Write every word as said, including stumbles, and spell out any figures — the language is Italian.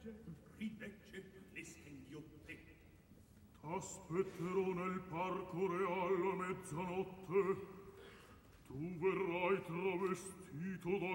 rilegge le scenghiotte. T'aspetterò nel parco reale a mezzanotte. Tu verrai travestito da